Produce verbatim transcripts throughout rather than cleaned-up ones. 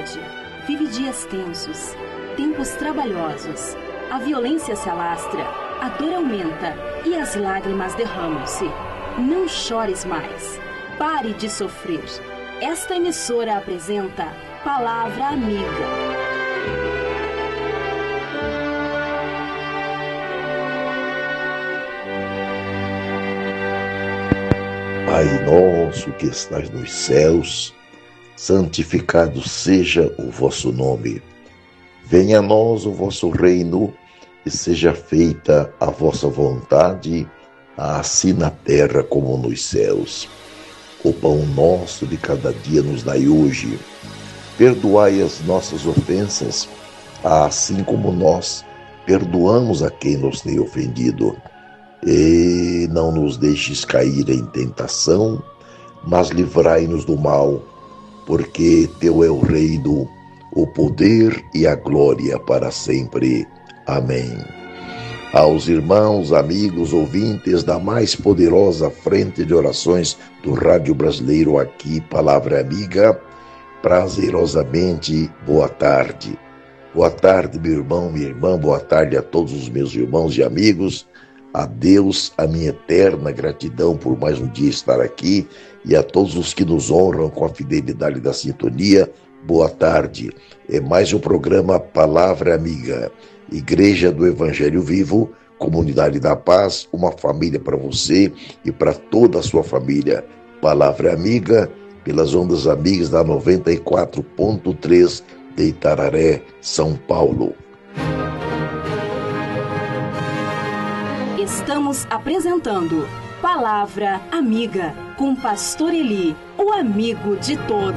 cidade vive dias tensos, tempos trabalhosos. A violência se alastra, a dor aumenta e as lágrimas derramam-se. Não chores mais. Pare de sofrer. Esta emissora apresenta Palavra Amiga. Pai nosso que estás nos céus, santificado seja o vosso nome. Venha a nós o vosso reino e seja feita a vossa vontade, assim na terra como nos céus. O pão nosso de cada dia nos dai hoje. Perdoai as nossas ofensas, assim como nós perdoamos a quem nos tem ofendido. E não nos deixes cair em tentação, mas livrai-nos do mal, porque teu é o reino, o poder e a glória para sempre. Amém. Aos irmãos, amigos, ouvintes da mais poderosa frente de orações do Rádio Brasileiro, aqui, Palavra Amiga, prazerosamente, boa tarde. Boa tarde, meu irmão, minha irmã, boa tarde a todos os meus irmãos e amigos. A Deus a minha eterna gratidão por mais um dia estar aqui e a todos os que nos honram com a fidelidade da sintonia, boa tarde. É mais um programa Palavra Amiga. Igreja do Evangelho Vivo, Comunidade da Paz, uma família para você e para toda a sua família. Palavra Amiga, pelas ondas amigas da noventa e quatro ponto três de Itararé, São Paulo. Estamos apresentando Palavra Amiga, com Pastor Eli, o amigo de todos.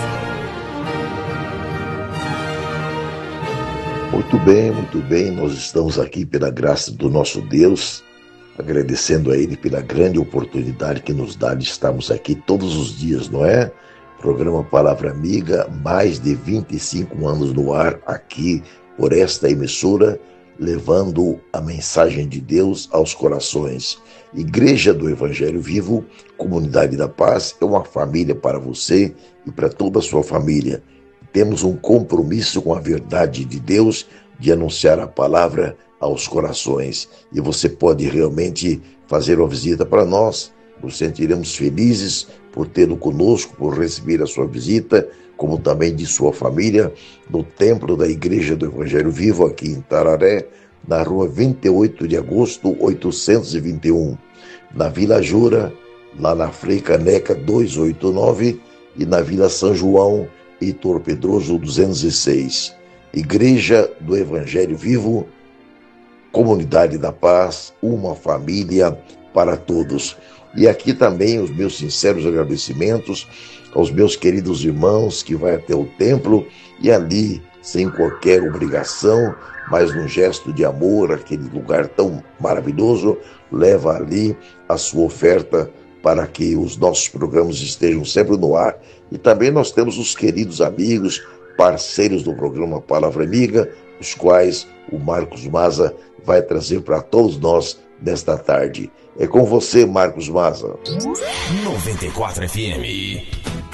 Muito bem, muito bem, nós estamos aqui pela graça do nosso Deus, agradecendo a Ele pela grande oportunidade que nos dá de estarmos aqui todos os dias, não é? Programa Palavra Amiga, mais de vinte e cinco anos no ar aqui por esta emissora, levando a mensagem de Deus aos corações. Igreja do Evangelho Vivo, Comunidade da Paz, é uma família para você e para toda a sua família. Temos um compromisso com a verdade de Deus de anunciar a palavra aos corações. E você pode realmente fazer uma visita para nós. Nos sentiremos felizes por tê-lo conosco, por receber a sua visita, como também de sua família, no templo da Igreja do Evangelho Vivo, aqui em Itararé, na rua vinte e oito de agosto, oitocentos e vinte e um, na Vila Jura, lá na Frei Caneca duzentos e oitenta e nove e na Vila São João, Heitor Pedroso duzentos e seis. Igreja do Evangelho Vivo, Comunidade da Paz, uma família para todos. E aqui também os meus sinceros agradecimentos aos meus queridos irmãos que vai até o templo e ali, sem qualquer obrigação, mas num gesto de amor, aquele lugar tão maravilhoso, leva ali a sua oferta para que os nossos programas estejam sempre no ar. E também nós temos os queridos amigos, parceiros do programa Palavra Amiga, os quais o Marcos Maza vai trazer para todos nós nesta tarde. É com você, Marcos Maza. noventa e quatro F M.